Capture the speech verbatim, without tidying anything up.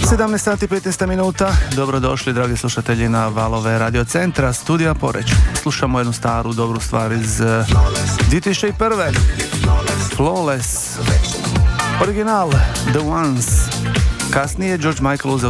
sedamnaest sati petnaest minuta. Dobrodošli, dragi slušatelji, na valove Radio Centra, studija Poreć. Slušamo jednu staru, dobru stvar iz dvije tisuće prve. Flawless. Original The Ones. Kasnije George Michael uzeo